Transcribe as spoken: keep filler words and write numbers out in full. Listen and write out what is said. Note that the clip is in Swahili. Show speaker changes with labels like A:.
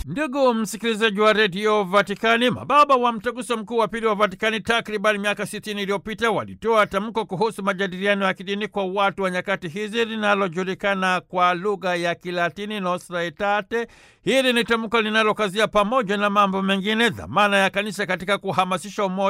A: Ndugu msikilizaji wa redio Vatikani, mababa wa mtaguso mkuu wa pili wa Vatikani takriban miaka sitini iliyopita walitoa tamko kuhusu majadiliano ya kidini kwa watu wa nyakati hizi linalojulikana kwa lugha ya Kilatini Nostra Aetate. Hili ni tamko linalokazia pamoja na mambo mengine dhamana ya kanisa katika kuhamasisha umoja